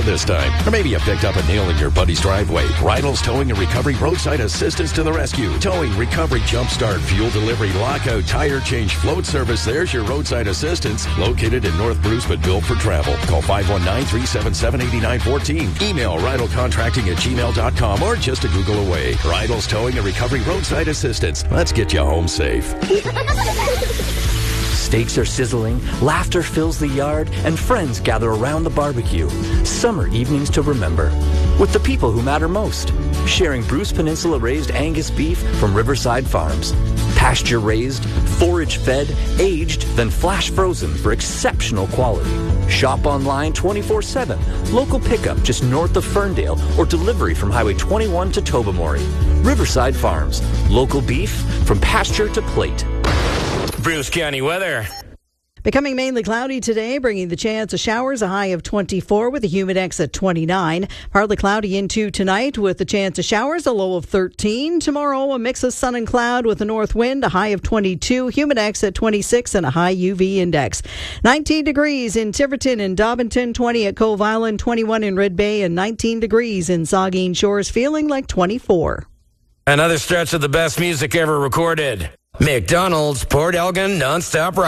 this time. Or maybe you picked up a nail in your buddy's driveway. Rydell's Towing and Recovery Roadside Assistance to the rescue. Towing, recovery, jumpstart, fuel delivery, lockout, tire change, float service. There's your roadside assistance. Located in North Bruce, but built for travel. Call 519-377-8914. Email RydellContracting@gmail.com or just a Google away. Rydell's Towing and Recovery Roadside Assistance. Let's get you home safe. Steaks are sizzling, laughter fills the yard, and friends gather around the barbecue. Summer evenings to remember. With the people who matter most. Sharing Bruce Peninsula raised Angus beef from Riverside Farms. Pasture raised, forage fed, aged, then flash frozen for exceptional quality. Shop online 24/7. Local pickup just north of Ferndale or delivery from Highway 21 to Tobermory. Riverside Farms. Local beef from pasture to plate. Bruce County weather. Becoming mainly cloudy today, bringing the chance of showers, a high of 24 with a humidex at 29. Partly cloudy into tonight with the chance of showers, a low of 13. Tomorrow, a mix of sun and cloud with a north wind, a high of 22, humidex at 26 and a high UV index. 19 degrees in Tiverton and Dobbinston, 20 at Cove Island, 21 in Red Bay, and 19 degrees in Saugeen Shores, feeling like 24. Another stretch of the best music ever recorded. McDonald's Port Elgin Nonstop